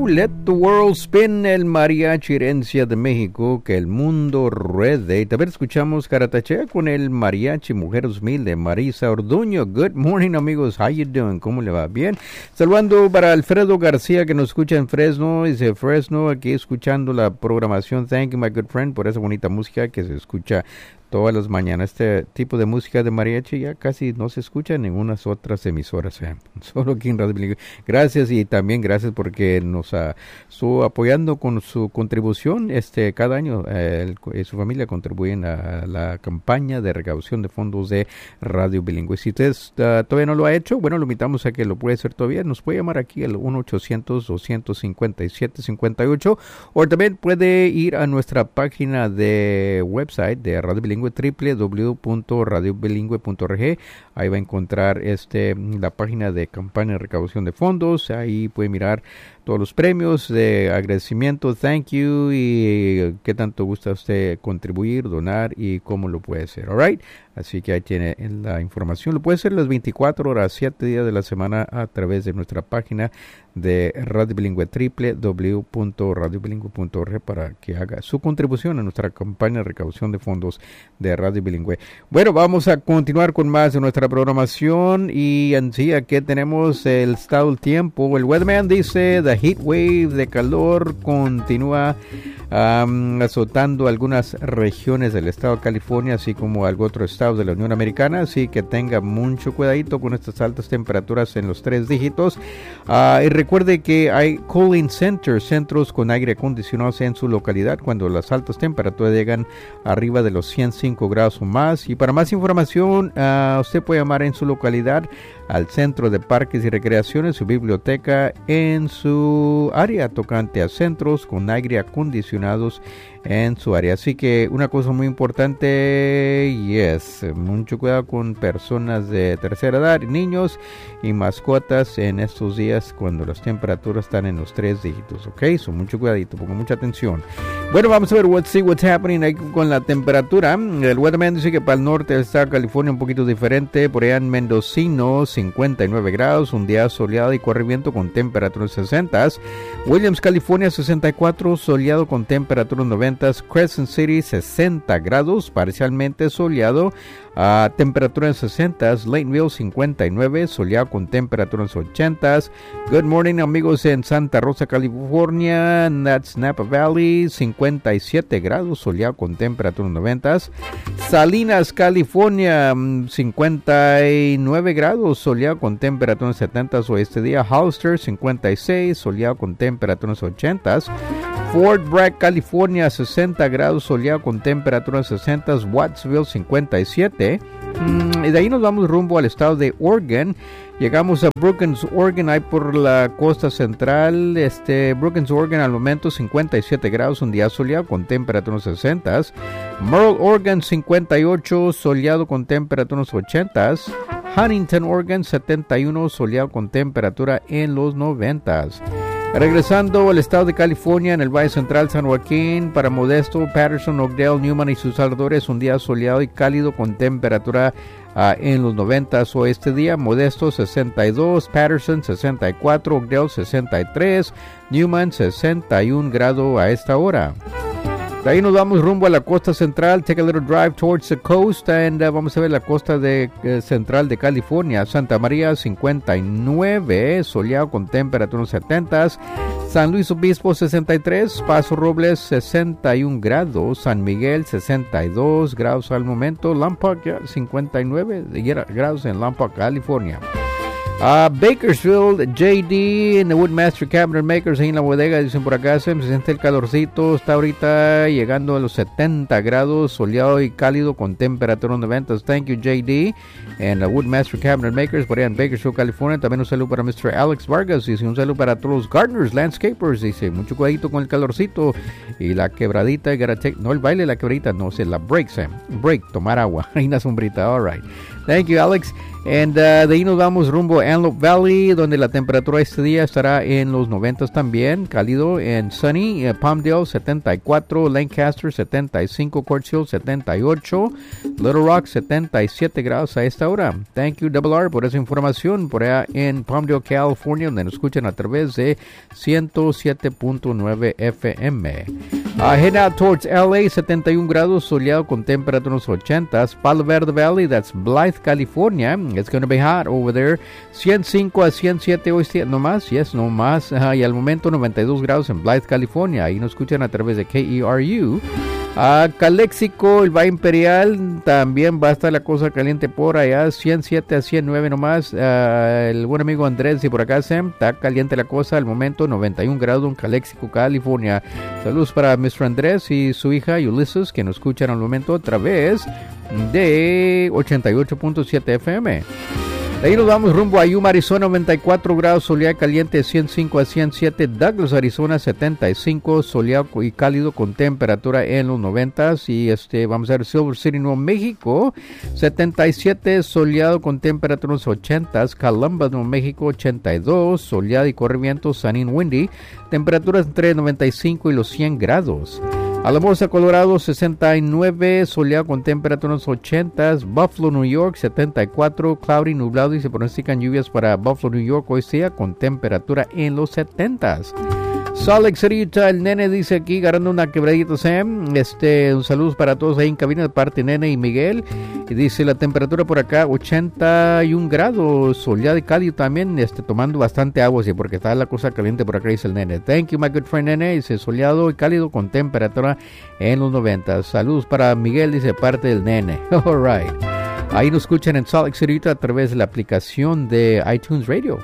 Let the World Spin, el mariachi herencia de México, que el mundo ruede. Y también escuchamos Caratachea con el mariachi Mujer Humilde, Marisa Orduño. Good morning, amigos. How you doing? ¿Cómo le va? Bien. Saludando para Alfredo García, que nos escucha en Fresno. Dice Fresno, aquí escuchando la programación. Thank you, my good friend, por esa bonita música que se escucha todas las mañanas. Este tipo de música de mariachi ya casi no se escucha en ninguna otras emisoras, solo aquí en Radio Bilingüe. Gracias, y también gracias porque nos estuvo apoyando con su contribución. Cada año su familia contribuyen a la campaña de recaudación de fondos de Radio Bilingüe. Si usted todavía no lo ha hecho, bueno, lo invitamos a que lo puede hacer todavía. Nos puede llamar aquí al 1-800-257-58, o también puede ir a nuestra página de website de Radio Bilingüe, www.radiobilingüe.org. Ahí va a encontrar la página de campaña de recaudación de fondos. Ahí puede mirar todos los premios de agradecimiento, thank you, y qué tanto gusta usted contribuir, donar y cómo lo puede hacer. All right? Así que ahí tiene la información. Lo puede hacer las 24 horas, 7 días de la semana a través de nuestra página de Radio Bilingüe, www.radiobilingüe.org, para que haga su contribución a nuestra campaña de recaudación de fondos de Radio Bilingüe. Bueno, vamos a continuar con más de nuestra programación, y en sí aquí tenemos el estado del tiempo. El weatherman dice the heat wave de calor continúa azotando algunas regiones del estado de California, así como algún otro estado de la Unión Americana, así que tenga mucho cuidadito con estas altas temperaturas en los 3 dígitos. Y recuerde que hay cooling centers, centros con aire acondicionado en su localidad cuando las altas temperaturas llegan arriba de los 105 grados o más. Y para más información, usted puede llamar en su localidad al Centro de Parques y Recreaciones, su biblioteca en su área, tocante a centros con aire acondicionados en su área. Así que una cosa muy importante, mucho cuidado con personas de tercera edad, niños y mascotas en estos días cuando las temperaturas están en los 3 dígitos, ¿ok? Mucho cuidadito, pongan mucha atención. Bueno, vamos a ver what's happening ahí con la temperatura. El weatherman dice que para el norte del estado de California un poquito diferente. Por allá en Mendocino, 59 grados, un día soleado y corre viento con temperatura 60. Williams, California, 64, soleado con temperatura 90. Crescent City, 60 grados, parcialmente soleado, temperatura en 60. Lateville, 59, soleado con temperatura en 80. Good morning, amigos, en Santa Rosa, California. That's Napa Valley, 57 grados, soleado con temperatura en 90. Salinas, California, 59 grados, soleado con temperatura en 70. Oeste día. Hollister, 56, soleado con temperatura en 80. Fort Bragg, California, 60 grados, soleado con temperatura en 60. Wattsville, 57. Y de ahí nos vamos rumbo al estado de Oregon. Llegamos a Brookings, Oregon, ahí por la costa central. Brookings, Oregon, al momento 57 grados, un día soleado con temperatura en 60. Merle, Oregon, 58, soleado con temperatura en 80. Huntington, Oregon, 71, soleado con temperatura en los 90. Regresando al estado de California, en el Valle Central, San Joaquín, para Modesto, Patterson, Oakdale, Newman y sus alrededores, un día soleado y cálido con temperatura en los 90. Oeste día. Modesto, 62, Patterson, 64, Oakdale, 63, Newman, 61 grados a esta hora. De ahí nos vamos rumbo a la costa central. Take a little drive towards the coast, and vamos a ver la costa central de California. Santa María, 59, soleado con temperatura 70. San Luis Obispo, 63. Paso Robles, 61 grados. San Miguel, 62 grados al momento. Lompoc, 59 grados en Lompoc, California. Bakersfield, JD, en the Woodmaster Cabinet Makers, ahí en la bodega, dicen por acá, se siente el calorcito, está ahorita llegando a los 70 grados, soleado y cálido con temperatura 90. Thank you, JD, en la Woodmaster Cabinet Makers, por allá en Bakersfield, California. También un saludo para Mr. Alex Vargas, dice un saludo para todos los gardeners, landscapers, dice mucho cuidadito con el calorcito y la quebradita, no el baile, la quebradita, no sé, la break, tomar agua, hay una sombrita, alright. Thank you, Alex. And de ahí nos vamos rumbo a Antelope Valley, donde la temperatura este día estará en los 90 también, cálido en Sunny, Palmdale 74, Lancaster 75, Quartz Hill 78, Little Rock 77 grados a esta hora. Thank you, Double R, por esa información por allá en Palmdale, California, donde nos escuchan a través de 107.9 FM. Head out towards LA, 71 grados, soleado con temperatura en los 80s. Palo Verde Valley, that's Blythe, California. It's going to be hot over there. 105 a 107 hoy nomás, yes, no más. Y al momento 92 grados en Blythe, California. Ahí nos escuchan a través de KERU. Calexico, el Valle Imperial, también va a estar la cosa caliente por allá, 107 a 109 nomás. El buen amigo Andrés y por acá está caliente la cosa al momento, 91 grados en Calexico, California. Saludos para Mr. Andrés y su hija Ulysses, que nos escuchan al momento a través de 88.7 FM. De ahí nos vamos rumbo a Yuma, Arizona, 94 grados, soleado caliente, 105 a 107. Douglas, Arizona, 75, soleado y cálido con temperatura en los 90. Y vamos a ver Silver City, Nuevo México, 77, soleado con temperatura en los 80. Columbus, Nuevo México, 82, soleado y corre viento, sunny and windy, temperaturas entre 95 y los 100 grados. Alamosa, Colorado, 69, soleado con temperatura en los 80s. Buffalo, New York, 74, cloudy, nublado y se pronostican lluvias para Buffalo, New York hoy día con temperatura en los 70s. Salt Lake City, Utah, el nene dice aquí, ganando una quebradita, Sam. Un saludo para todos ahí en cabina de parte Nene y Miguel. Y dice la temperatura por acá, 81 grados, soleado y cálido también, tomando bastante agua, sí, porque está la cosa caliente por acá, dice el nene. Thank you, my good friend Nene. Dice soleado y cálido con temperatura en los 90. Saludos para Miguel, dice parte del nene. All right. Ahí nos escuchan en Salt Lake City, Utah, a través de la aplicación de iTunes Radio.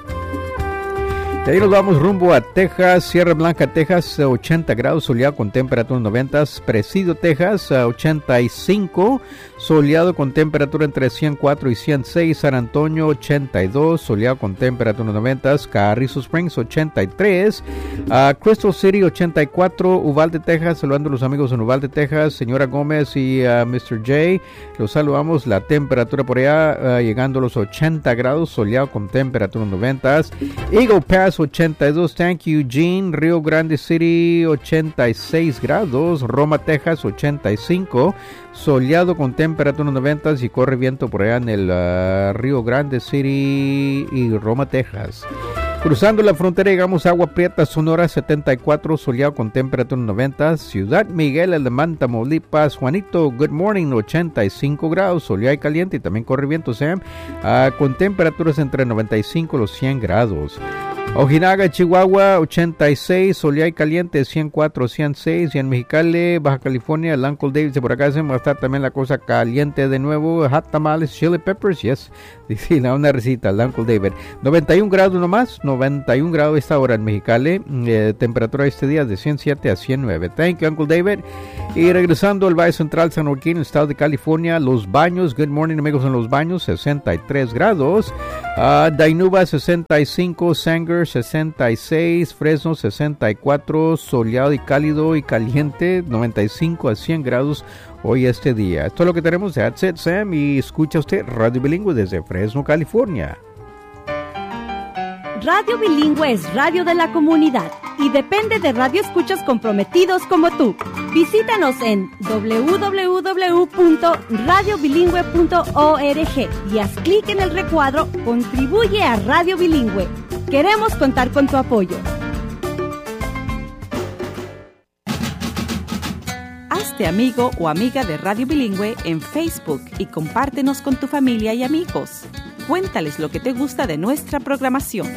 De ahí nos vamos rumbo a Texas, Sierra Blanca, Texas, 80 grados, soleado con temperatura en 90. Presidio, Texas, 85, soleado con temperatura entre 104 y 106. San Antonio, 82, soleado con temperatura en 90. Carrizo Springs, 83. Crystal City, 84. Uvalde, Texas, saludando a los amigos en Uvalde, Texas. Señora Gómez y Mr. J, los saludamos. La temperatura por allá llegando a los 80 grados, soleado con temperatura en 90. Eagle Pass, 82, thank you, Eugene. Rio Grande City, 86 grados. Roma, Texas, 85, soleado con temperatura en 90 y corre viento por allá en el Rio Grande City y Roma, Texas. Cruzando la frontera llegamos a Agua Prieta, Sonora, 74, soleado con temperatura en 90. Ciudad Miguel, Alemán, Tamaulipas, Juanito, good morning, 85 grados, soleado y caliente y también corre viento, Sam, con temperaturas entre 95 y los 100 grados. Ojinaga, Chihuahua, 86, soleado y caliente, 104, 106. Y en Mexicali, Baja California, el Uncle David de por acá se va a estar también la cosa caliente de nuevo. Hot tamales, chili peppers, yes. Dice una recita, el Uncle David. 91 grados nomás, 91 grados esta hora en Mexicali. Temperatura este día de 107 a 109. Thank you, Uncle David. Y regresando al Valle Central, San Joaquín, el estado de California, Los Baños, good morning amigos en Los Baños, 63 grados. Dainuba, 65, Sanger, 66, Fresno, 64, soleado y cálido y caliente, 95 a 100 grados hoy este día. Esto es lo que tenemos. That's it, Sam. Y escucha usted Radio Bilingüe desde Fresno, California. Radio Bilingüe es radio de la comunidad y depende de radioescuchas comprometidos como tú. Visítanos en www.radiobilingüe.org y haz clic en el recuadro Contribuye a Radio Bilingüe. Queremos contar con tu apoyo. Hazte amigo o amiga de Radio Bilingüe en Facebook y compártenos con tu familia y amigos. Cuéntales lo que te gusta de nuestra programación.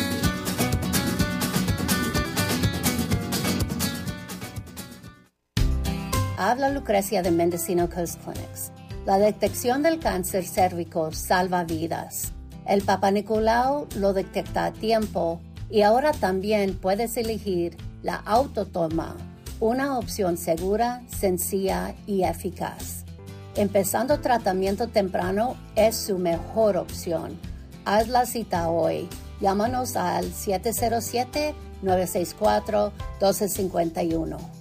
Habla Lucrecia de Mendocino Coast Clinics. La detección del cáncer cérvico salva vidas. El Papa Nicolau lo detecta a tiempo y ahora también puedes elegir la autotoma, una opción segura, sencilla y eficaz. Empezando tratamiento temprano es su mejor opción. Haz la cita hoy. Llámanos al 707-964-1251.